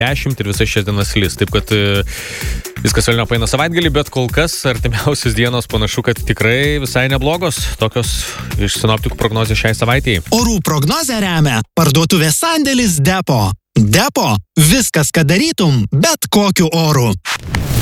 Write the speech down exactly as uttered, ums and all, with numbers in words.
dešimt ir visas šias dienas lis. Taip kad e, viskas vėliau paina savaitgalį, bet kol kas artimiausios dienos panašu, kad tikrai visai neblogos. Tokios iš sinoptikų prognozės šiai savaitėjai. Orų prognozę remia parduotuvės sandėlis Depo. Depo. Viskas, ką darytum, bet kokiu oru.